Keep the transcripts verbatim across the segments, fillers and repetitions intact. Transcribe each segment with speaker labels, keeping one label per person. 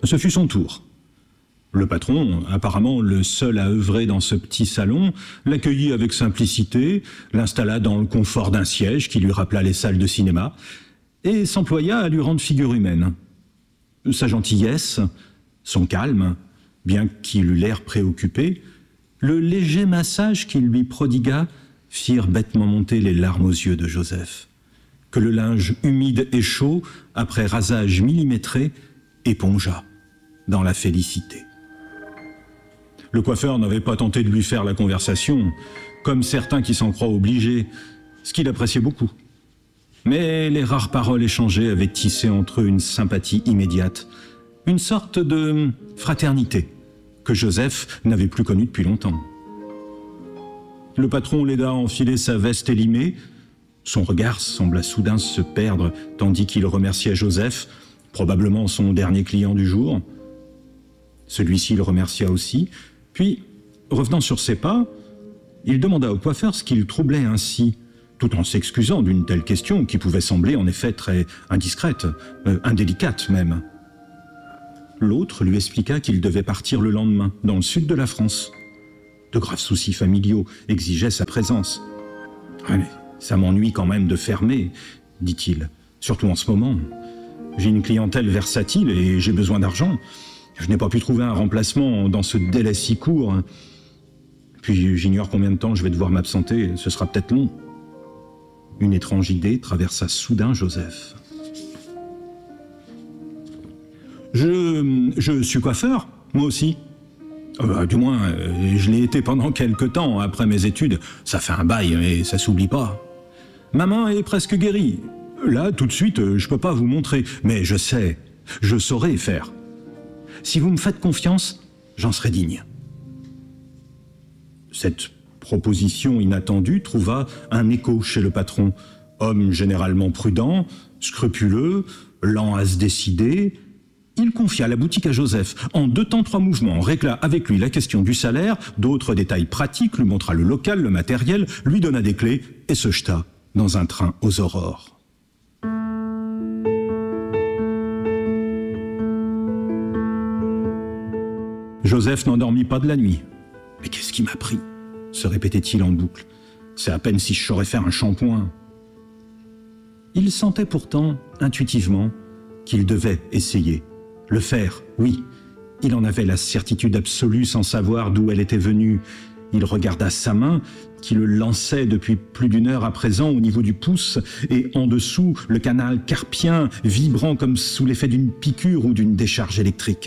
Speaker 1: Ce fut son tour. Le patron, apparemment le seul à œuvrer dans ce petit salon, l'accueillit avec simplicité, l'installa dans le confort d'un siège qui lui rappela les salles de cinéma, et s'employa à lui rendre figure humaine. Sa gentillesse, son calme, bien qu'il eût l'air préoccupé, le léger massage qu'il lui prodigua firent bêtement monter les larmes aux yeux de Joseph, que le linge humide et chaud, après rasage millimétré, épongea dans la félicité. Le coiffeur n'avait pas tenté de lui faire la conversation, comme certains qui s'en croient obligés, ce qu'il appréciait beaucoup. Mais les rares paroles échangées avaient tissé entre eux une sympathie immédiate, une sorte de fraternité que Joseph n'avait plus connue depuis longtemps. Le patron l'aida à enfiler sa veste élimée. Son regard sembla soudain se perdre tandis qu'il remerciait Joseph, probablement son dernier client du jour. Celui-ci le remercia aussi. Puis, revenant sur ses pas, il demanda au coiffeur ce qui le troublait ainsi, tout en s'excusant d'une telle question qui pouvait sembler en effet très indiscrète, euh, indélicate même. L'autre lui expliqua qu'il devait partir le lendemain, dans le sud de la France. De graves soucis familiaux exigeaient sa présence. « Allez, ça m'ennuie quand même de fermer, dit-il, surtout en ce moment. J'ai une clientèle versatile et j'ai besoin d'argent. Je n'ai pas pu trouver un remplacement dans ce délai si court. Puis j'ignore combien de temps je vais devoir m'absenter, ce sera peut-être long. » Une étrange idée traversa soudain Joseph. Je, je suis coiffeur, moi aussi. Euh, du moins, euh, je l'ai été pendant quelque temps après mes études. Ça fait un bail, mais ça s'oublie pas. Ma main est presque guérie. Là, tout de suite, je peux pas vous montrer, mais je sais, je saurai faire. Si vous me faites confiance, j'en serai digne. Cette proposition inattendue trouva un écho chez le patron, homme généralement prudent, scrupuleux, lent à se décider. Il confia la boutique à Joseph. En deux temps, trois mouvements, régla avec lui la question du salaire, d'autres détails pratiques, lui montra le local, le matériel, lui donna des clés et se jeta dans un train aux aurores. Joseph n'endormit pas de la nuit. « Mais qu'est-ce qui m'a pris ?» se répétait-il en boucle. « C'est à peine si je saurais faire un shampoing. » Il sentait pourtant, intuitivement, qu'il devait essayer. Le faire, oui. Il en avait la certitude absolue sans savoir d'où elle était venue. Il regarda sa main, qui le lançait depuis plus d'une heure à présent au niveau du pouce, et en dessous, le canal carpien, vibrant comme sous l'effet d'une piqûre ou d'une décharge électrique.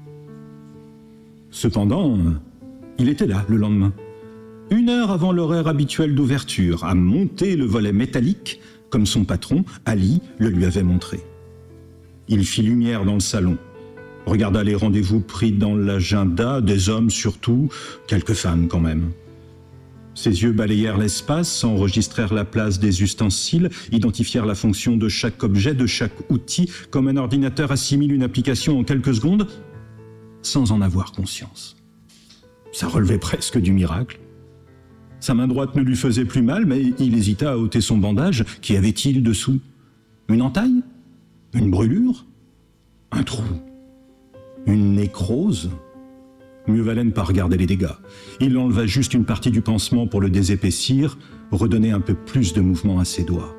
Speaker 1: Cependant, il était là le lendemain, une heure avant l'horaire habituel d'ouverture, à monter le volet métallique, comme son patron, Ali, le lui avait montré. Il fit lumière dans le salon, regarda les rendez-vous pris dans l'agenda, des hommes surtout, quelques femmes quand même. Ses yeux balayèrent l'espace, enregistrèrent la place des ustensiles, identifièrent la fonction de chaque objet, de chaque outil, comme un ordinateur assimile une application en quelques secondes, sans en avoir conscience. Ça relevait presque du miracle. Sa main droite ne lui faisait plus mal, mais il hésita à ôter son bandage. Qu'y avait-il dessous? Une entaille? Une brûlure? Un trou? Une nécrose? Mieux valait ne pas regarder les dégâts. Il enleva juste une partie du pansement pour le désépaissir, redonner un peu plus de mouvement à ses doigts.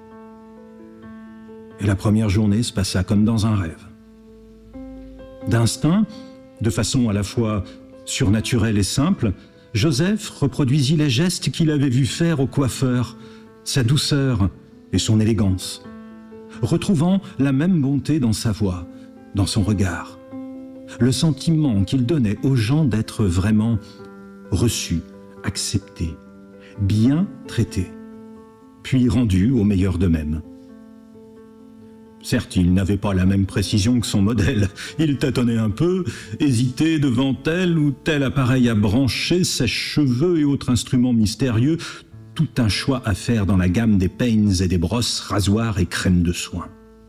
Speaker 1: Et la première journée se passa comme dans un rêve. D'instinct, de façon à la fois surnaturelle et simple, Joseph reproduisit les gestes qu'il avait vu faire au coiffeur, sa douceur et son élégance, retrouvant la même bonté dans sa voix, dans son regard, le sentiment qu'il donnait aux gens d'être vraiment reçus, acceptés, bien traités, puis rendus au meilleur d'eux-mêmes. Certes, il n'avait pas la même précision que son modèle. Il tâtonnait un peu, hésitait devant tel ou tel appareil à brancher, sèche-cheveux et autres instruments mystérieux, tout un choix à faire dans la gamme des peignes et des brosses, rasoirs et crèmes de soins.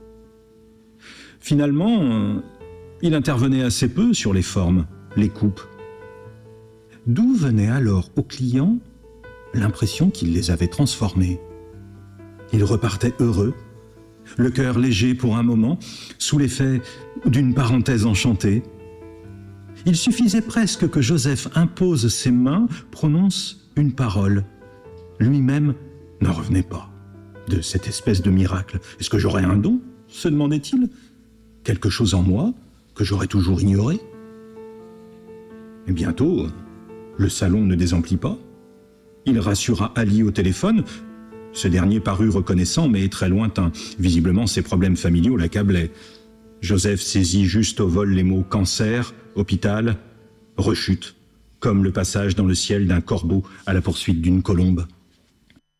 Speaker 1: Finalement, il intervenait assez peu sur les formes, les coupes. D'où venait alors au client l'impression qu'il les avait transformés. Il repartait heureux, le cœur léger pour un moment, sous l'effet d'une parenthèse enchantée. Il suffisait presque que Joseph impose ses mains, prononce une parole. Lui-même n'en revenait pas de cette espèce de miracle. Est-ce que j'aurais un don, se demandait-il? Quelque chose en moi que j'aurais toujours ignoré? Et bientôt, le salon ne désemplit pas. Il rassura Ali au téléphone. Ce dernier parut reconnaissant, mais très lointain. Visiblement, ses problèmes familiaux l'accablaient. Joseph saisit juste au vol les mots « cancer »,« hôpital »,« rechute », comme le passage dans le ciel d'un corbeau à la poursuite d'une colombe.